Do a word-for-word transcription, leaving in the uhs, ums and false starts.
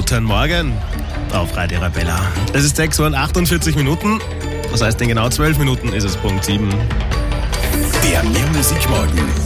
Guten Morgen auf Radio Arabella. Es ist sechs Uhr und achtundvierzig Minuten. Was heißt denn genau zwölf Minuten ist es Punkt sieben. Der Mehr Musik Morgen